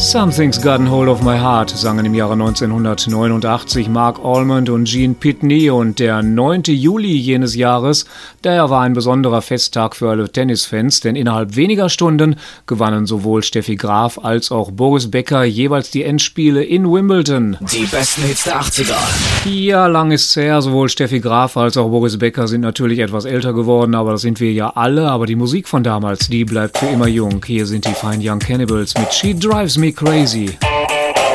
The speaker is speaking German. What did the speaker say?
Something's Gotten Hold of My Heart sangen im Jahre 1989 Mark Almond und Gene Pitney, und der 9. Juli jenes Jahres, der war ein besonderer Festtag für alle Tennisfans, denn innerhalb weniger Stunden gewannen sowohl Steffi Graf als auch Boris Becker jeweils die Endspiele in Wimbledon. Die besten Hits der 80er. Ja, lang ist's her, sowohl Steffi Graf als auch Boris Becker sind natürlich etwas älter geworden, aber das sind wir ja alle, aber die Musik von damals, die bleibt für immer jung. Hier sind die Fine Young Cannibals mit She Drives Me Crazy.